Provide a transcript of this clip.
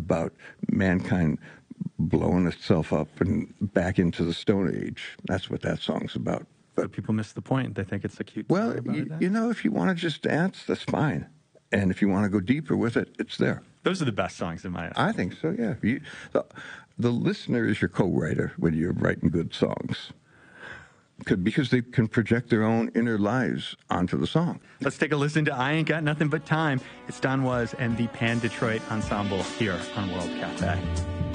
about mankind blowing itself up and back into the Stone Age. That's what that song's about. But people miss the point. They think it's a cute well, story about a dance. you know, if you want to just dance, that's fine. And if you want to go deeper with it, it's there. Those are the best songs in my estimation. I think so, yeah. The listener is your co-writer when you're writing good songs. Because they can project their own inner lives onto the song. Let's take a listen to I Ain't Got Nothing But Time. It's Don Was and the Pan Detroit Ensemble here on World Cafe.